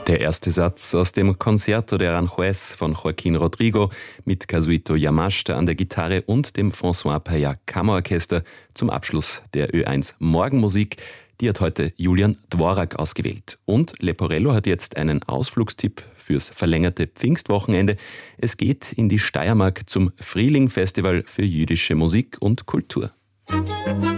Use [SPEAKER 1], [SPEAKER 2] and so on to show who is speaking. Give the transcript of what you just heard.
[SPEAKER 1] Der erste Satz aus dem Concerto de Aranjuez von Joaquín Rodrigo mit Kazuhito Yamashita an der Gitarre und dem François Paillac Kammerorchester zum Abschluss der Ö1 Morgenmusik. Die hat heute Julian Dvorak ausgewählt. Und Leporello hat jetzt einen Ausflugstipp fürs verlängerte Pfingstwochenende. Es geht in die Steiermark zum Frühling-Festival für jüdische Musik und Kultur.